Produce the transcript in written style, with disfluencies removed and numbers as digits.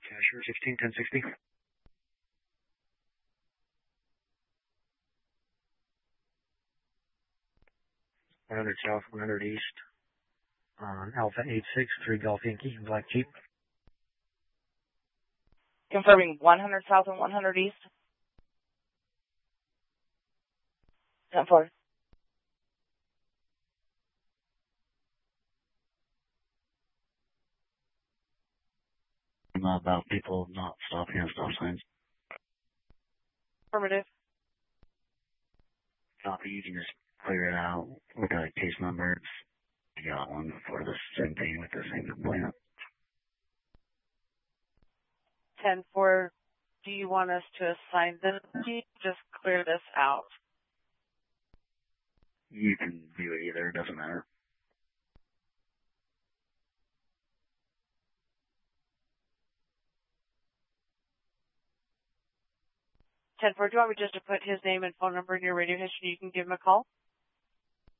Cashier 161060. 100 South, 100 East, on Alpha 863 Golf Yankee, Black Jeep. Confirming 100 South and 100 East. 10-4. About people not stopping at stop signs. Affirmative. Copy, you can just clear it out with a case number. You got one for the same thing with the same complaint. 10-4. Do you want us to assign this? Just clear this out. You can do it either, it doesn't matter. 10-4. Do you want me just to put his name and phone number in your radio history? You can give him a call.